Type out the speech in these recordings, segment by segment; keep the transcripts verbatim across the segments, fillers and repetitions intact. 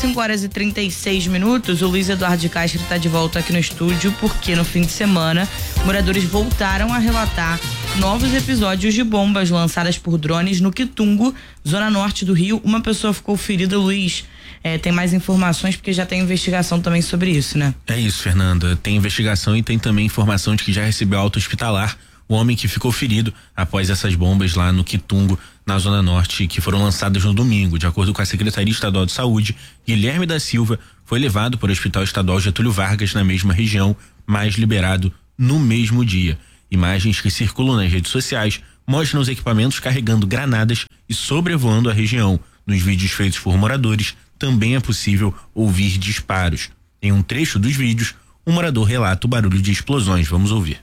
cinco horas e trinta e seis minutos, o Luiz Eduardo de Castro está de volta aqui no estúdio porque no fim de semana moradores voltaram a relatar novos episódios de bombas lançadas por drones no Quitungo, zona norte do Rio. Uma pessoa ficou ferida. Luiz, é, tem mais informações porque já tem investigação também sobre isso, né? É isso, Fernanda. Tem investigação e tem também informação de que já recebeu alta hospitalar o homem que ficou ferido após essas bombas lá no Quitungo, na zona norte, que foram lançadas no domingo. De acordo com a Secretaria Estadual de Saúde, Guilherme da Silva foi levado para o Hospital Estadual Getúlio Vargas na mesma região, mas liberado no mesmo dia. Imagens que circulam nas redes sociais mostram os equipamentos carregando granadas e sobrevoando a região. Nos vídeos feitos por moradores, também é possível ouvir disparos. Em um trecho dos vídeos, um morador relata o barulho de explosões. Vamos ouvir.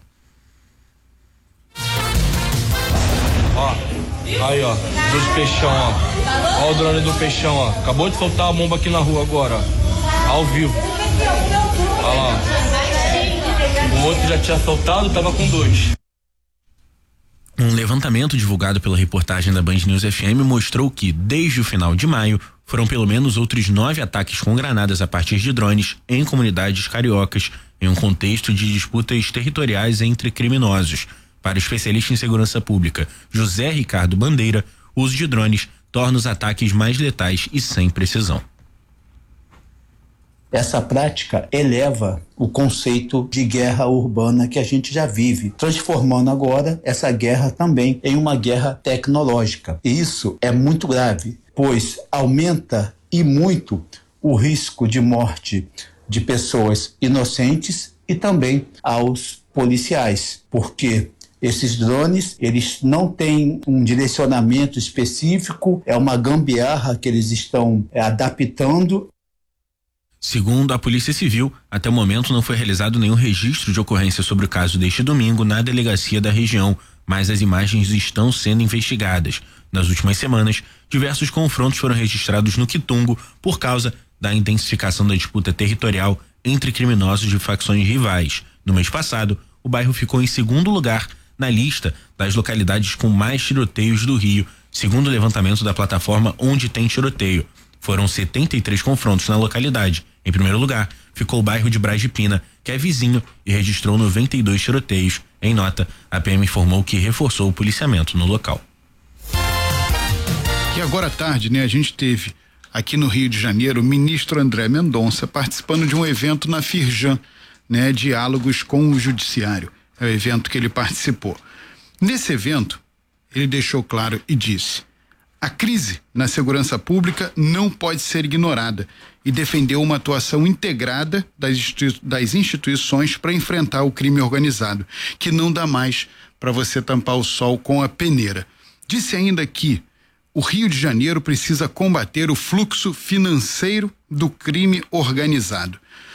Ó, aí ó, dos peixão, ó. Ó o drone do peixão, ó. Acabou de soltar a bomba aqui na rua agora, ó. Ao vivo. Olha lá. O outro já tinha soltado, tava com dois. Um levantamento divulgado pela reportagem da Band News F M mostrou que, desde o final de maio, foram pelo menos outros nove ataques com granadas a partir de drones em comunidades cariocas, em um contexto de disputas territoriais entre criminosos. Para o especialista em segurança pública José Ricardo Bandeira, o uso de drones torna os ataques mais letais e sem precisão. Essa prática eleva o conceito de guerra urbana que a gente já vive, transformando agora essa guerra também em uma guerra tecnológica. E isso é muito grave, pois aumenta e muito o risco de morte de pessoas inocentes e também aos policiais, porque esses drones, eles não têm um direcionamento específico, é uma gambiarra que eles estão é, adaptando. Segundo a Polícia Civil, até o momento não foi realizado nenhum registro de ocorrência sobre o caso deste domingo na delegacia da região, mas as imagens estão sendo investigadas. Nas últimas semanas, diversos confrontos foram registrados no Quitungo por causa da intensificação da disputa territorial entre criminosos de facções rivais. No mês passado, o bairro ficou em segundo lugar na lista das localidades com mais tiroteios do Rio, segundo o levantamento da plataforma Onde Tem Tiroteio. Foram setenta e três confrontos na localidade. Em primeiro lugar, ficou o bairro de Braz de Pina, que é vizinho e registrou noventa e dois tiroteios. Em nota, a P M informou que reforçou o policiamento no local. E agora à tarde, né, a gente teve aqui no Rio de Janeiro o ministro André Mendonça participando de um evento na Firjan, né, Diálogos com o Judiciário. É o evento que ele participou. Nesse evento, ele deixou claro e disse: a crise na segurança pública não pode ser ignorada e defendeu uma atuação integrada das, institui- das instituições para enfrentar o crime organizado, que não dá mais para você tampar o sol com a peneira. Disse ainda que o Rio de Janeiro precisa combater o fluxo financeiro do crime organizado.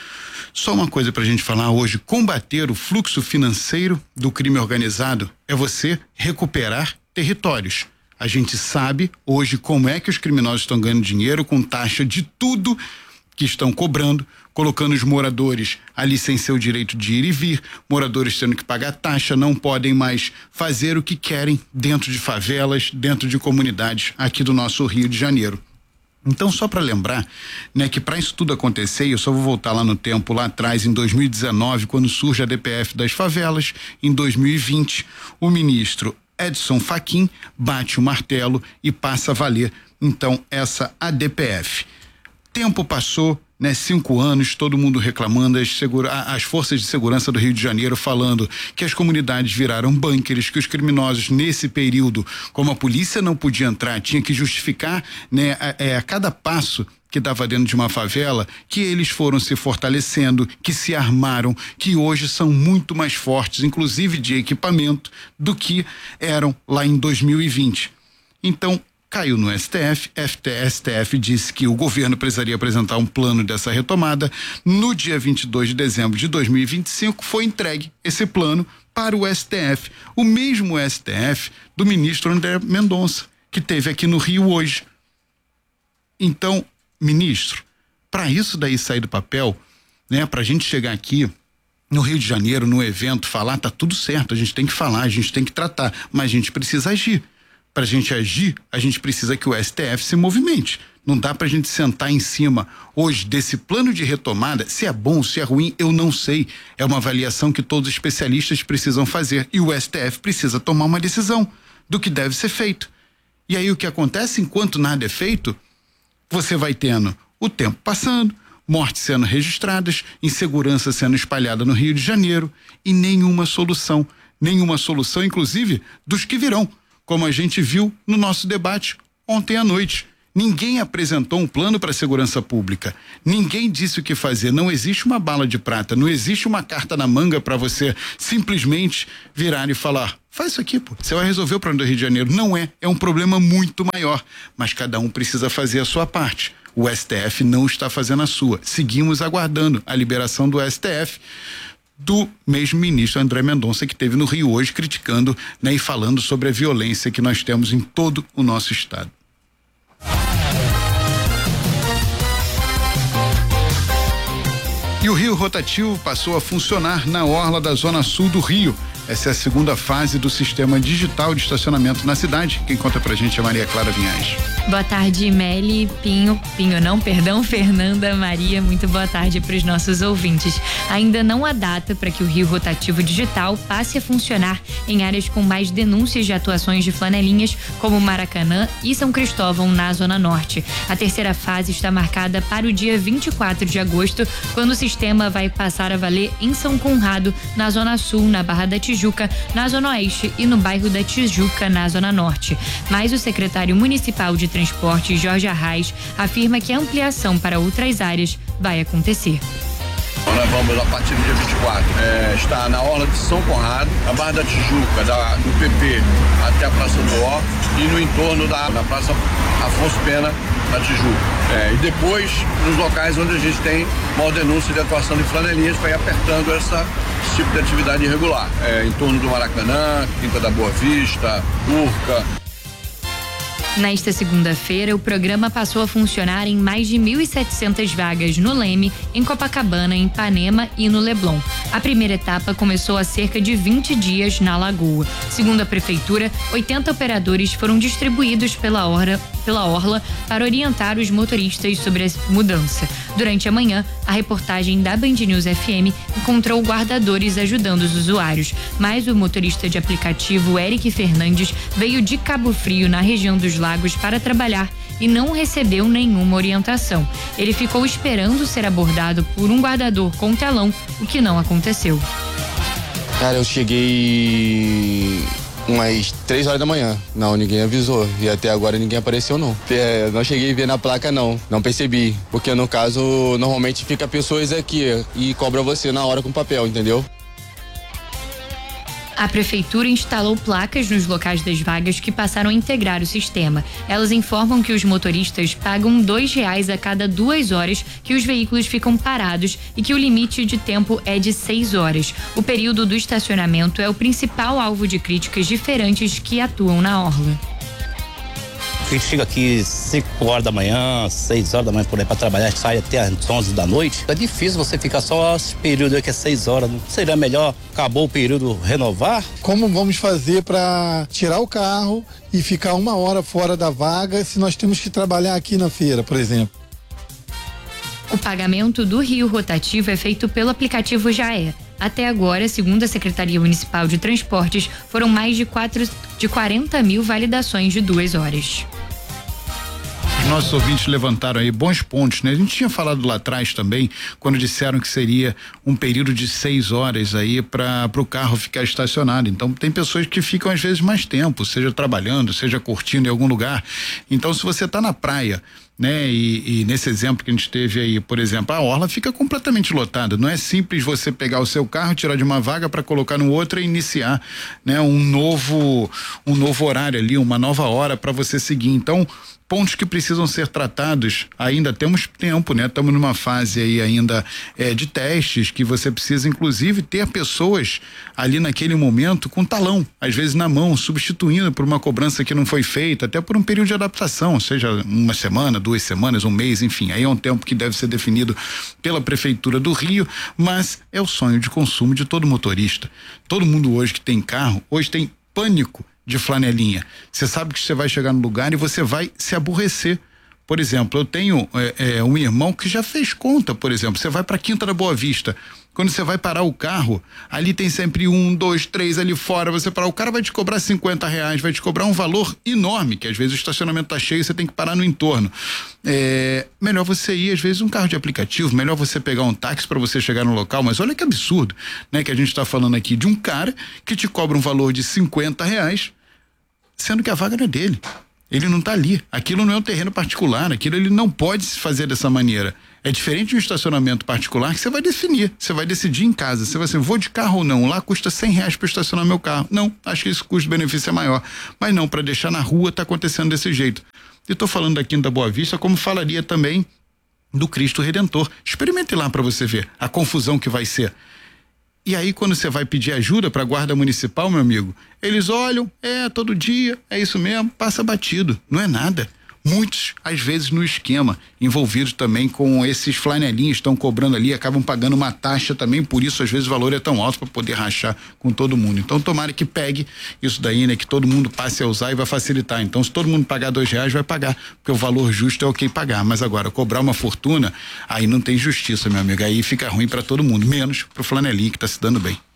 Só uma coisa pra gente falar hoje: combater o fluxo financeiro do crime organizado é você recuperar territórios. A gente sabe hoje como é que os criminosos estão ganhando dinheiro com taxa de tudo que estão cobrando, colocando os moradores ali sem seu direito de ir e vir, moradores tendo que pagar taxa, não podem mais fazer o que querem dentro de favelas, dentro de comunidades aqui do nosso Rio de Janeiro. Então, só para lembrar, né, que para isso tudo acontecer, eu só vou voltar lá no tempo, lá atrás, em dois mil e dezenove, quando surge a D P F das favelas. Em dois mil e vinte, o ministro Edson Fachin bate o martelo e passa a valer, então, essa A D P F. Tempo passou, né? Cinco anos, todo mundo reclamando, as, segura, as forças de segurança do Rio de Janeiro falando que as comunidades viraram bunkers, que os criminosos nesse período, como a polícia não podia entrar, tinha que justificar, né, a, a, a cada passo que dava dentro de uma favela, que eles foram se fortalecendo, que se armaram, que hoje são muito mais fortes, inclusive de equipamento, do que eram lá em dois mil e vinte. Então, caiu no S T F, S T F disse que o governo precisaria apresentar um plano dessa retomada. No dia vinte e dois de dezembro de dois mil e vinte e cinco foi entregue esse plano para o S T F. O mesmo S T F do ministro André Mendonça, que esteve aqui no Rio hoje. Então, ministro, para isso daí sair do papel, né, para a gente chegar aqui no Rio de Janeiro, no evento, falar, tá tudo certo, a gente tem que falar, a gente tem que tratar, mas a gente precisa agir. para a gente agir, a gente precisa que o S T F se movimente. Não dá pra gente sentar em cima hoje desse plano de retomada. Se é bom, se é ruim, eu não sei. É uma avaliação que todos os especialistas precisam fazer e o S T F precisa tomar uma decisão do que deve ser feito. E aí o que acontece, enquanto nada é feito, você vai tendo o tempo passando, mortes sendo registradas, insegurança sendo espalhada no Rio de Janeiro e nenhuma solução. Nenhuma solução, inclusive, dos que virão, como a gente viu no nosso debate ontem à noite. Ninguém apresentou um plano para a segurança pública. Ninguém disse o que fazer. Não existe uma bala de prata. Não existe uma carta na manga para você simplesmente virar e falar: faz isso aqui, pô. Você vai resolver o problema do Rio de Janeiro. Não é. É um problema muito maior. Mas cada um precisa fazer a sua parte. O S T F não está fazendo a sua. Seguimos aguardando a liberação do S T F, do mesmo ministro André Mendonça, que esteve no Rio hoje criticando, né, e falando sobre a violência que nós temos em todo o nosso estado. E o Rio Rotativo passou a funcionar na orla da zona sul do Rio. Essa é a segunda fase do sistema digital de estacionamento na cidade. Quem conta pra gente é Maria Clara Vinhais. Boa tarde, Meli, Pinho, Pinho não, perdão, Fernanda, Maria, muito boa tarde para os nossos ouvintes. Ainda não há data para que o Rio Rotativo Digital passe a funcionar em áreas com mais denúncias de atuações de flanelinhas, como Maracanã e São Cristóvão, na Zona Norte. A terceira fase está marcada para o dia vinte e quatro de agosto, quando o sistema vai passar a valer em São Conrado, na Zona Sul, na Barra da Tijuca, na Zona Oeste e no bairro da Tijuca, na Zona Norte. Mas o secretário municipal de Transporte, Jorge Arraes, afirma que a ampliação para outras áreas vai acontecer. Nós vamos, a partir do dia vinte e quatro, é, estar na orla de São Conrado, na Barra da Tijuca, da, do P P até a Praça do Ó e no entorno da na Praça Afonso Pena, na Tijuca. É, e depois, nos locais onde a gente tem maior denúncia de atuação de flanelinhas, para ir apertando essa, esse tipo de atividade irregular. É, em torno do Maracanã, Quinta da Boa Vista, Urca. Nesta segunda-feira, o programa passou a funcionar em mais de mil e setecentas vagas no Leme, em Copacabana, em Ipanema e no Leblon. A primeira etapa começou há cerca de vinte dias na Lagoa. Segundo a Prefeitura, oitenta operadores foram distribuídos pela orla, pela orla para orientar os motoristas sobre a mudança. Durante a manhã, a reportagem da Band News F M encontrou guardadores ajudando os usuários, mas o motorista de aplicativo Eric Fernandes veio de Cabo Frio, na região dos Lagos, para trabalhar e não recebeu nenhuma orientação. Ele ficou esperando ser abordado por um guardador com telão, o que não aconteceu. Cara, eu cheguei umas três horas da manhã. Não, ninguém avisou. E até agora ninguém apareceu, não. É, não cheguei a ver na placa, não. Não percebi. Porque no caso, normalmente fica pessoas aqui e cobra você na hora com papel, entendeu? A Prefeitura instalou placas nos locais das vagas que passaram a integrar o sistema. Elas informam que os motoristas pagam dois reais a cada duas horas que os veículos ficam parados e que o limite de tempo é de seis horas. O período do estacionamento é o principal alvo de críticas diferentes que atuam na orla. A gente chega aqui cinco horas da manhã, seis horas da manhã por aí para trabalhar, sai até às onze da noite. É difícil você ficar só esse período aí que é seis horas. Não seria melhor, acabou o período, renovar? Como vamos fazer para tirar o carro e ficar uma hora fora da vaga se nós temos que trabalhar aqui na feira, por exemplo? O pagamento do Rio Rotativo é feito pelo aplicativo Jaé. Até agora, segundo a Secretaria Municipal de Transportes, foram mais de, quatro, de quarenta mil validações de duas horas. Os nossos ouvintes levantaram aí bons pontos, né? A gente tinha falado lá atrás também, quando disseram que seria um período de seis horas aí para o carro ficar estacionado. Então tem pessoas que ficam às vezes mais tempo, seja trabalhando, seja curtindo em algum lugar. Então se você está na praia, né? E, e nesse exemplo que a gente teve aí, por exemplo, a orla fica completamente lotada. Não é simples você pegar o seu carro, tirar de uma vaga para colocar no outro e iniciar, né? Um novo, um novo horário ali, uma nova hora para você seguir. Então, pontos que precisam ser tratados, ainda temos tempo, né? Estamos numa fase aí ainda é, de testes, que você precisa inclusive ter pessoas ali naquele momento com talão, às vezes na mão, substituindo por uma cobrança que não foi feita, até por um período de adaptação, seja uma semana, duas semanas, um mês, enfim, aí é um tempo que deve ser definido pela Prefeitura do Rio, mas é o sonho de consumo de todo motorista. Todo mundo hoje que tem carro, hoje tem pânico de flanelinha. Você sabe que você vai chegar no lugar e você vai se aborrecer. Por exemplo, eu tenho é, é, um irmão que já fez conta, por exemplo, você vai para Quinta da Boa Vista, quando você vai parar o carro, ali tem sempre um, dois, três ali fora, você parar, o cara vai te cobrar cinquenta reais, vai te cobrar um valor enorme, que às vezes o estacionamento tá cheio e você tem que parar no entorno. É, melhor você ir, às vezes, um carro de aplicativo, melhor você pegar um táxi para você chegar no local, mas olha que absurdo, né? Que a gente tá falando aqui de um cara que te cobra um valor de cinquenta reais, sendo que a vaga não é dele. Ele não tá ali. Aquilo não é um terreno particular, aquilo ele não pode se fazer dessa maneira. É diferente de um estacionamento particular que você vai definir, você vai decidir em casa, você vai assim, vou de carro ou não, lá custa cem reais para estacionar meu carro. Não, acho que esse custo-benefício é maior. Mas não, para deixar na rua tá acontecendo desse jeito. E tô falando da Quinta Boa Vista, como falaria também do Cristo Redentor. Experimente lá para você ver a confusão que vai ser. E aí, quando você vai pedir ajuda para a guarda municipal, meu amigo, eles olham, é, todo dia, é isso mesmo, passa batido, não é nada. Muitos, às vezes, no esquema, envolvidos também com esses flanelinhos, estão cobrando ali, acabam pagando uma taxa também, por isso, às vezes, o valor é tão alto para poder rachar com todo mundo. Então, tomara que pegue isso daí, né, que todo mundo passe a usar e vai facilitar. Então, se todo mundo pagar dois reais, vai pagar, porque o valor justo é ok pagar. Mas agora, cobrar uma fortuna, aí não tem justiça, meu amigo, aí fica ruim para todo mundo, menos pro flanelinho que tá se dando bem.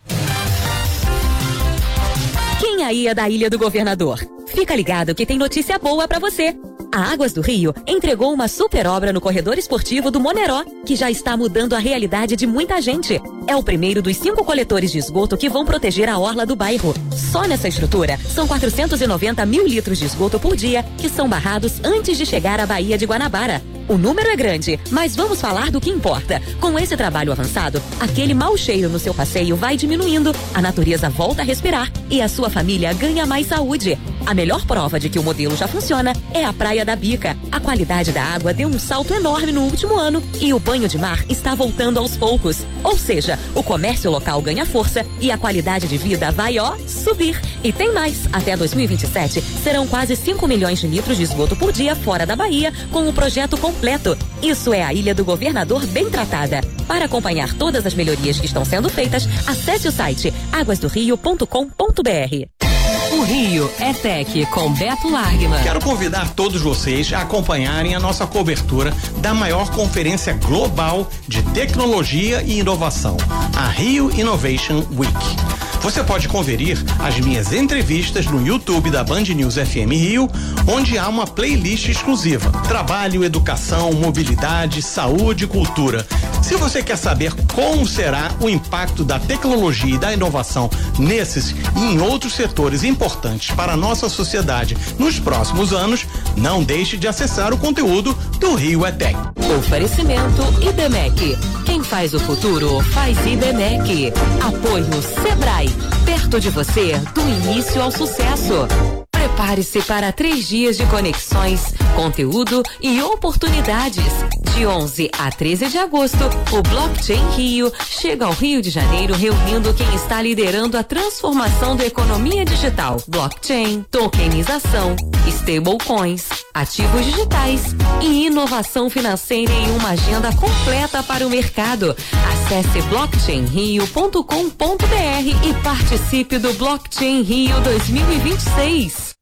Quem aí é da Ilha do Governador? Fica ligado que tem notícia boa para você. A Águas do Rio entregou uma super obra no corredor esportivo do Moneró, que já está mudando a realidade de muita gente. É o primeiro dos cinco coletores de esgoto que vão proteger a orla do bairro. Só nessa estrutura, são quatrocentos e noventa mil litros de esgoto por dia que são barrados antes de chegar à Baía de Guanabara. O número é grande, mas vamos falar do que importa. Com esse trabalho avançado, aquele mau cheiro no seu passeio vai diminuindo, a natureza volta a respirar e a sua família ganha mais saúde. A melhor prova de que o modelo já funciona é a Praia da Bica. A qualidade da água deu um salto enorme no último ano e o banho de mar está voltando aos poucos. Ou seja, o comércio local ganha força e a qualidade de vida vai, ó, subir. E tem mais. Até dois mil e vinte e sete, serão quase cinco milhões de litros de esgoto por dia fora da Bahia, com o projeto completo. Isso é a Ilha do Governador bem tratada. Para acompanhar todas as melhorias que estão sendo feitas, acesse o site águas do rio ponto com ponto b r. O Rio é Tech com Beto Largman. Quero convidar todos vocês a acompanharem a nossa cobertura da maior conferência global de tecnologia e inovação, a Rio Innovation Week. Você pode conferir as minhas entrevistas no YouTube da Band News F M Rio, onde há uma playlist exclusiva. Trabalho, educação, mobilidade, saúde e cultura. Se você quer saber como será o impacto da tecnologia e da inovação nesses e em outros setores importantes para a nossa sociedade nos próximos anos, não deixe de acessar o conteúdo do Rio é Tech. Oferecimento IBMEC. Quem faz o futuro faz IBMEC. Apoio Sebrae. Perto de você, do início ao sucesso. Prepare-se para três dias de conexões, conteúdo e oportunidades. De onze a treze de agosto, o Blockchain Rio chega ao Rio de Janeiro reunindo quem está liderando a transformação da economia digital. Blockchain, tokenização, stablecoins, ativos digitais e inovação financeira em uma agenda completa para o mercado. Acesse blockchain rio ponto com ponto b r e participe do Blockchain Rio dois mil e vinte e seis.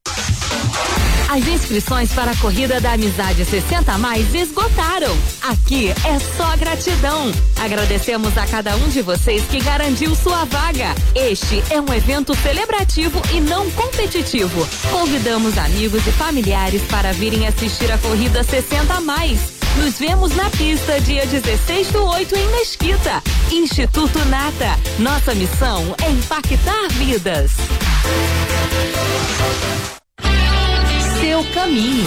As inscrições para a Corrida da Amizade sessenta a mais esgotaram. Aqui é só gratidão. Agradecemos a cada um de vocês que garantiu sua vaga. Este é um evento celebrativo e não competitivo. Convidamos amigos e familiares para virem assistir a Corrida sessenta a mais. Nos vemos na pista dia dezesseis do oito em Mesquita. Instituto Nata. Nossa missão é impactar vidas. Seu caminho.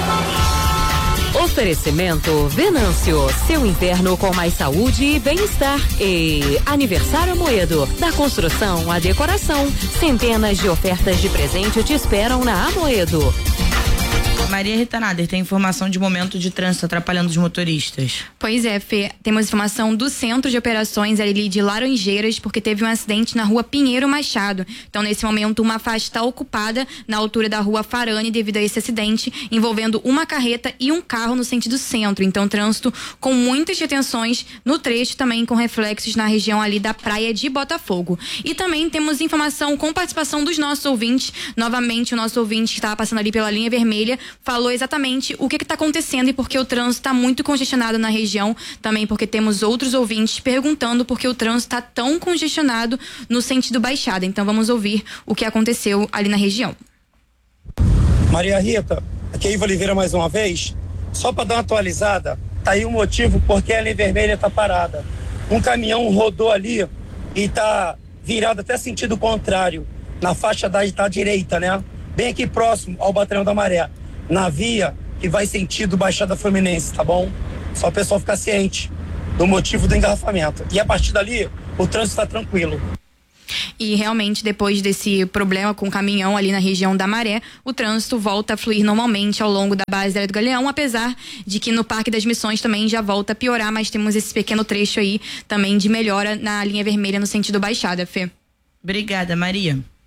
Oferecimento Venâncio, seu inverno com mais saúde e bem-estar. E Aniversário Amoedo, da construção à decoração. Centenas de ofertas de presente te esperam na Amoedo. Maria Rita Nader, tem informação de momento de trânsito atrapalhando os motoristas. Pois é, Fê, temos informação do Centro de Operações ali de Laranjeiras, porque teve um acidente na rua Pinheiro Machado. Então, nesse momento, uma faixa está ocupada na altura da rua Farane devido a esse acidente, envolvendo uma carreta e um carro no sentido centro. Então, trânsito com muitas retenções no trecho, também com reflexos na região ali da praia de Botafogo. E também temos informação com participação dos nossos ouvintes. Novamente, o nosso ouvinte que estava passando ali pela linha vermelha falou exatamente o que está acontecendo e porque o trânsito está muito congestionado na região, também porque temos outros ouvintes perguntando por que o trânsito está tão congestionado no sentido Baixada. Então vamos ouvir o que aconteceu ali na região. Maria Rita, aqui é Ivo Oliveira mais uma vez. Só para dar uma atualizada, tá aí o motivo porque a linha vermelha está parada. Um caminhão rodou ali e está virado até sentido contrário, na faixa da, da direita, né? Bem aqui próximo ao Batalhão da Maré, na via que vai sentido Baixada Fluminense, tá bom? Só o pessoal ficar ciente do motivo do engarrafamento. E a partir dali, o trânsito está tranquilo. E realmente, depois desse problema com o caminhão ali na região da Maré, o trânsito volta a fluir normalmente ao longo da base aérea do Galeão, apesar de que no Parque das Missões também já volta a piorar, mas temos esse pequeno trecho aí também de melhora na linha vermelha no sentido Baixada, Fê. Obrigada, Maria.